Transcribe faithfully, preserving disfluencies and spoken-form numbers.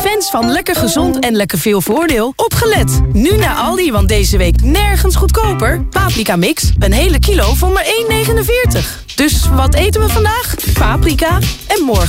Fans van lekker gezond en lekker veel voordeel, opgelet. Nu naar Aldi, want deze week nergens goedkoper. Paprika mix, een hele kilo voor maar één negenenveertig. Dus wat eten we vandaag? Paprika. En morgen